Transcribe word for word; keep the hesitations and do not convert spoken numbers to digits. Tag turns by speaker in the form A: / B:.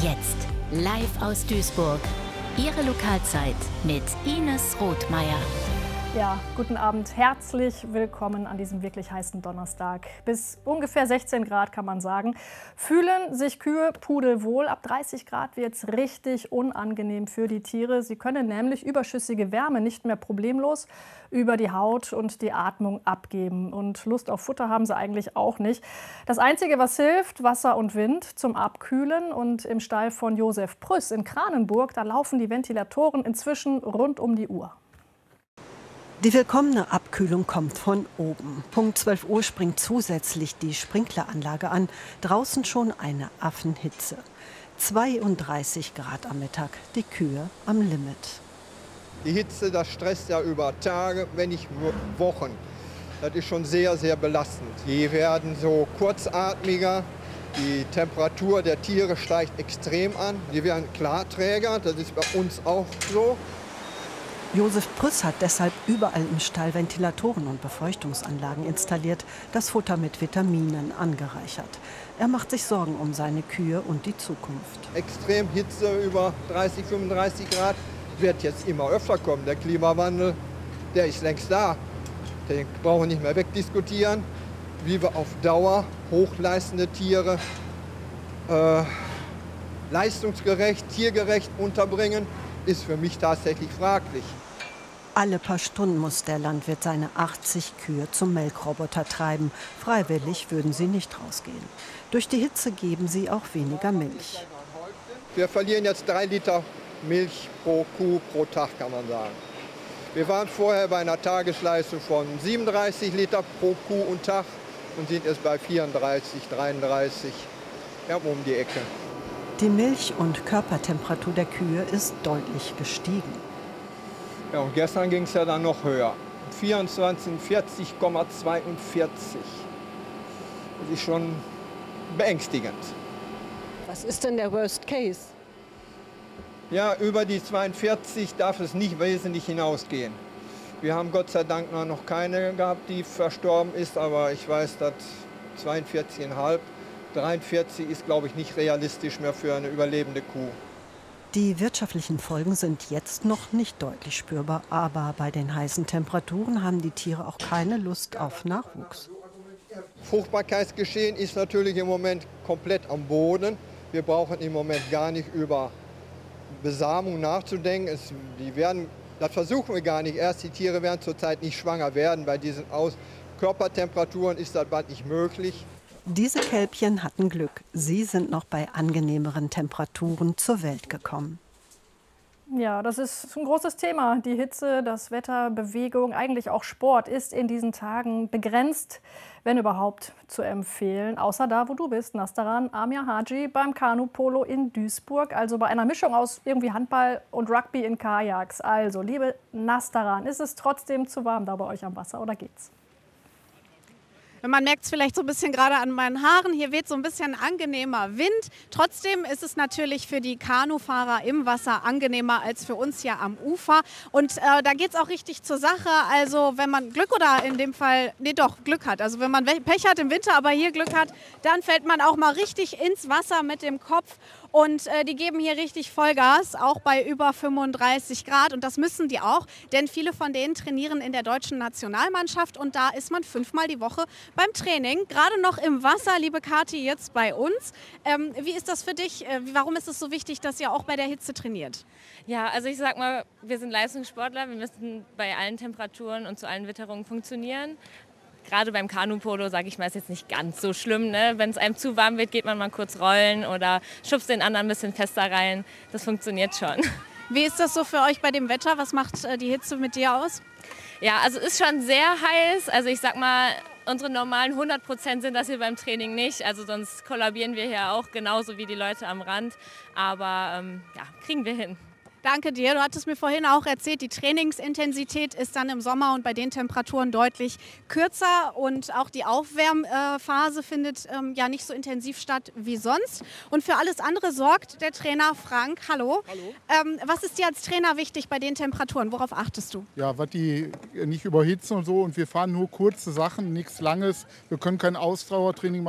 A: Jetzt live aus Duisburg. Ihre Lokalzeit mit Ines Rothmeier.
B: Ja, guten Abend. Herzlich willkommen an diesem wirklich heißen Donnerstag. Bis ungefähr sechzehn Grad kann man sagen. Fühlen sich Kühe pudelwohl. Ab dreißig Grad wird es richtig unangenehm für die Tiere. Sie können nämlich überschüssige Wärme nicht mehr problemlos über die Haut und die Atmung abgeben. Und Lust auf Futter haben sie eigentlich auch nicht. Das Einzige, was hilft, Wasser und Wind zum Abkühlen. Und im Stall von Josef Prüss in Kranenburg, da laufen die Ventilatoren inzwischen rund um die Uhr.
C: Die willkommene Abkühlung kommt von oben. Punkt zwölf Uhr springt zusätzlich die Sprinkleranlage an. Draußen schon eine Affenhitze. zweiunddreißig Grad am Mittag, die Kühe am Limit.
D: Die Hitze, das stresst ja über Tage, wenn nicht Wochen. Das ist schon sehr, sehr belastend. Die werden so kurzatmiger. Die Temperatur der Tiere steigt extrem an. Die werden Klarträger, das ist bei uns auch so.
C: Josef Prüss hat deshalb überall im Stall Ventilatoren und Befeuchtungsanlagen installiert, das Futter mit Vitaminen angereichert. Er macht sich Sorgen um seine Kühe und die Zukunft.
D: Extrem Hitze über dreißig, fünfunddreißig Grad wird jetzt immer öfter kommen. Der Klimawandel, der ist längst da. Den brauchen wir nicht mehr wegdiskutieren. Wie wir auf Dauer hochleistende Tiere äh, leistungsgerecht, tiergerecht unterbringen, ist für mich tatsächlich fraglich.
C: Alle paar Stunden muss der Landwirt seine achtzig Kühe zum Melkroboter treiben. Freiwillig würden sie nicht rausgehen. Durch die Hitze geben sie auch weniger Milch.
D: Wir verlieren jetzt drei Liter Milch pro Kuh pro Tag, kann man sagen. Wir waren vorher bei einer Tagesleistung von siebenunddreißig Liter pro Kuh und Tag und sind jetzt bei vierunddreißig, dreiunddreißig, ja, um die Ecke.
C: Die Milch- und Körpertemperatur der Kühe ist deutlich gestiegen.
D: Ja, und gestern ging es ja dann noch höher. vierundzwanzig, vierzig Komma zweiundvierzig. Das ist schon beängstigend.
E: Was ist denn der Worst Case?
D: Ja, über die zweiundvierzig darf es nicht wesentlich hinausgehen. Wir haben Gott sei Dank noch keine gehabt, die verstorben ist, aber ich weiß, dass zweiundvierzig Komma fünf, dreiundvierzig ist, glaube ich, nicht realistisch mehr für eine überlebende Kuh.
C: Die wirtschaftlichen Folgen sind jetzt noch nicht deutlich spürbar, aber bei den heißen Temperaturen haben die Tiere auch keine Lust auf Nachwuchs.
D: Fruchtbarkeitsgeschehen ist natürlich im Moment komplett am Boden. Wir brauchen im Moment gar nicht über Besamung nachzudenken. Es, die werden, das versuchen wir gar nicht. Erst die Tiere werden zurzeit nicht schwanger werden. Bei diesen Aus Körpertemperaturen ist das bald nicht möglich.
C: Diese Kälbchen hatten Glück. Sie sind noch bei angenehmeren Temperaturen zur Welt gekommen.
B: Ja, das ist ein großes Thema. Die Hitze, das Wetter, Bewegung, eigentlich auch Sport ist in diesen Tagen begrenzt, wenn überhaupt, zu empfehlen. Außer da, wo du bist, Nastaran Amir Haji beim Kanu-Polo in Duisburg. Also bei einer Mischung aus irgendwie Handball und Rugby in Kajaks. Also, liebe Nastaran, ist es trotzdem zu warm da bei euch am Wasser oder geht's?
F: Man merkt es vielleicht so ein bisschen gerade an meinen Haaren. Hier weht so ein bisschen angenehmer Wind. Trotzdem ist es natürlich für die Kanufahrer im Wasser angenehmer als für uns hier am Ufer. Und äh, da geht es auch richtig zur Sache. Also wenn man Glück oder in dem Fall, nee doch, Glück hat. Also wenn man Pech hat im Winter, aber hier Glück hat, dann fällt man auch mal richtig ins Wasser mit dem Kopf. Und äh, die geben hier richtig Vollgas, auch bei über fünfunddreißig Grad. Und das müssen die auch, denn viele von denen trainieren in der deutschen Nationalmannschaft. Und da ist man fünfmal die Woche beim Training. Gerade noch im Wasser, liebe Kathi, jetzt bei uns. Ähm, wie ist das für dich? Äh, warum ist es so wichtig, dass ihr auch bei der Hitze trainiert?
G: Ja, also ich sag mal, wir sind Leistungssportler. Wir müssen bei allen Temperaturen und zu allen Witterungen funktionieren. Gerade beim Kanu-Polo, sage ich mal, ist jetzt nicht ganz so schlimm. Ne? Wenn es einem zu warm wird, geht man mal kurz rollen oder schubst den anderen ein bisschen fester rein. Das funktioniert schon.
F: Wie ist das so für euch bei dem Wetter? Was macht äh, die Hitze mit dir aus?
G: Ja, also es ist schon sehr heiß. Also ich sag mal, unsere normalen hundert Prozent sind das hier beim Training nicht. Also sonst kollabieren wir hier auch genauso wie die Leute am Rand. Aber ähm, ja, kriegen wir hin.
F: Danke dir. Du hattest mir vorhin auch erzählt, die Trainingsintensität ist dann im Sommer und bei den Temperaturen deutlich kürzer und auch die Aufwärmphase findet ähm, ja nicht so intensiv statt wie sonst. Und für alles andere sorgt der Trainer Frank. Hallo.
H: Hallo.
F: Ähm, was ist dir als Trainer wichtig bei den Temperaturen? Worauf achtest du?
H: Ja, was die nicht überhitzen und so. Und wir fahren nur kurze Sachen, nichts Langes. Wir können kein Ausdauertraining machen.